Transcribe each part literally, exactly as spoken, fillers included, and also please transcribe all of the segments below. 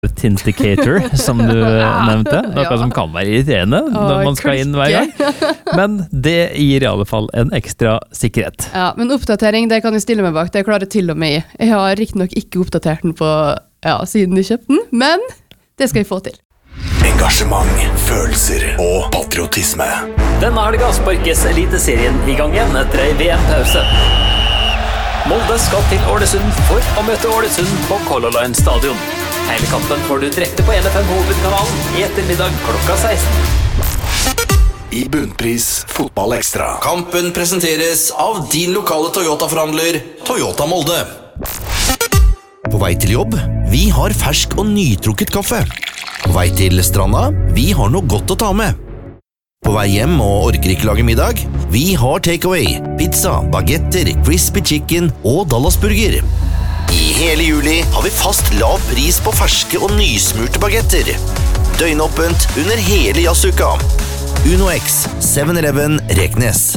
Tinticator, som du nevnte. Noe ja. Som kan være irriterende når man skal inn hver gang. Men det gir i alle fall en ekstra sikkerhet. Ja, men oppdatering, det kan jeg stille meg bak. Det klarer jeg til og med i. Jeg har riktig nok ikke oppdatert den på, ja, siden jeg kjøpte den, men det skal jeg få til. Engasjement, følelser og patriotisme. Denne helga sparkes Eliteserien i gang igjen etter en V M-pause. Molde skal til Ålesund for å møte Ålesund på Color Line Stadion. Hele kampen får du direkte på N F M hovedkanalen i ettermiddag klokka seksten. I Bunnpris Fotball Ekstra. Kampen presenteres av din lokale Toyota-forhandler, Toyota Molde. På vei til jobb, vi har fersk og nytrukket kaffe. På vei til stranda, vi har noe godt å ta med. På vei hjem og orker ikke lage middag, vi har takeaway, pizza, bagetter, crispy chicken og Dallasburger. I hele juli har vi fast lav pris på ferske og nysmurte bagetter. Døgnåpent under hele jazzuka. Uno X, seven eleven, Reknes.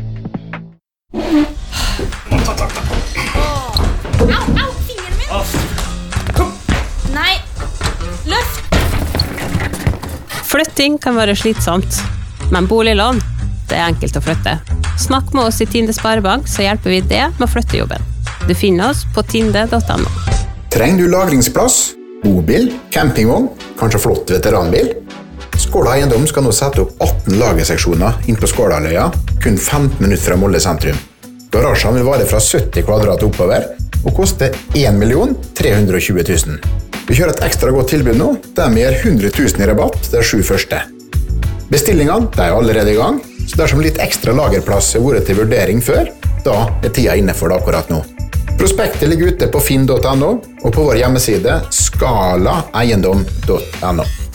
Au, au, fingeren min! Nei, løft! Flytting kan være slitsomt, men boliglån, det er enkelt å flytte. Snakk med oss i Tinde Sparebank, så hjelper vi det med å flytte jobben. Du finner oss på tinde punktum no. Trenger du lagringsplass, bobil, campingvogn, kanskje flott veteranbil? Skåla Eiendom skal nå sette opp atten lagerseksjoner inn på Skålaløya, kun femten minutter fra Molde sentrum. Garasjen vil vare fra sytti kvadrat oppover og koste en million tre hundre og tjue tusen. Vi kjører et ekstra godt tilbud nå, der vi gir hundre tusen i rabatt de sju første. Bestillingene de er allerede i gang, så dersom litt ekstra lagerplass har vært til vurdering før, da er tida inne for det akkurat nå. Prospektet ligger ute på finn punktum no og på vår hjemmeside skala eiendom punktum no.